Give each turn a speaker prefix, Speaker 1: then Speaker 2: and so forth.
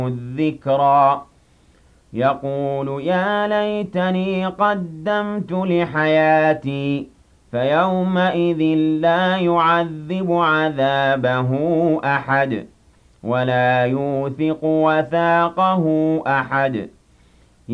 Speaker 1: الذكرى يقول يا ليتني قدمت لحياتي فيومئذ لا يعذب عذابه أحد ولا يوثق وثاقه أحد